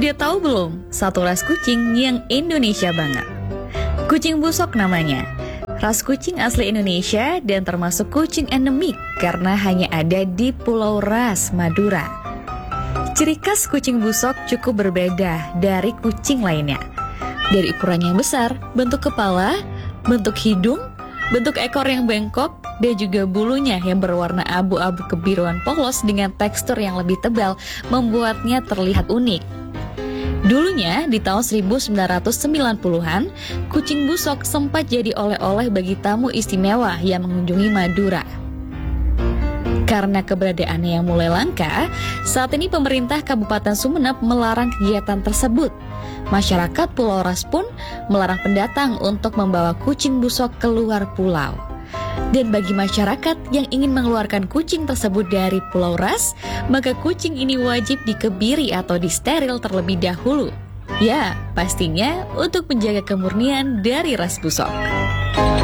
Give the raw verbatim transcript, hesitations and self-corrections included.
Udah tahu belum satu ras kucing yang Indonesia banget? Kucing busok namanya. Ras kucing asli Indonesia dan termasuk kucing endemik karena hanya ada di Pulau Ras, Madura. Ciri khas kucing busok cukup berbeda dari kucing lainnya. Dari ukurannya yang besar, bentuk kepala, bentuk hidung, bentuk ekor yang bengkok, dan juga bulunya yang berwarna abu-abu kebiruan polos dengan tekstur yang lebih tebal membuatnya terlihat unik. Dulunya di tahun seribu sembilan ratus sembilan puluhan, kucing busok sempat jadi oleh-oleh bagi tamu istimewa yang mengunjungi Madura. Karena keberadaannya yang mulai langka, saat ini pemerintah Kabupaten Sumeneb melarang kegiatan tersebut. Masyarakat Pulau Ras pun melarang pendatang untuk membawa kucing busok keluar pulau. Dan bagi masyarakat yang ingin mengeluarkan kucing tersebut dari Pulau Ras, maka kucing ini wajib dikebiri atau disteril terlebih dahulu. Ya, pastinya untuk menjaga kemurnian dari ras busok.